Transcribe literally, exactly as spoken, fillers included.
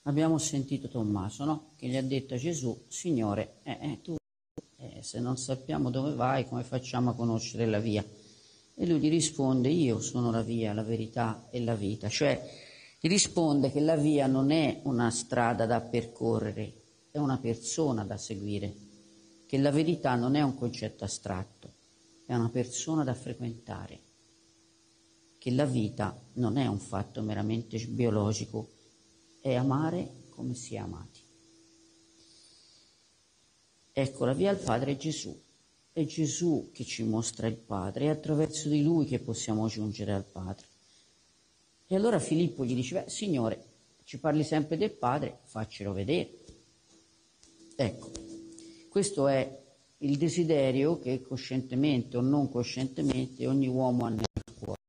Abbiamo sentito Tommaso, no? Che gli ha detto a Gesù: Signore, eh, eh, tu eh, se non sappiamo dove vai, come facciamo a conoscere la via? E lui gli risponde: io sono la via, la verità e la vita. Cioè, gli risponde che la via non è una strada da percorrere, è una persona da seguire, che la verità non è un concetto astratto, è una persona da frequentare, che la vita non è un fatto meramente biologico, è amare come si è amati. Ecco, la via al Padre è Gesù, è Gesù che ci mostra il Padre, è attraverso di Lui che possiamo giungere al Padre. E allora Filippo gli dice: beh, Signore, ci parli sempre del Padre, faccelo vedere. Ecco, questo è il desiderio che coscientemente o non coscientemente ogni uomo ha nel cuore.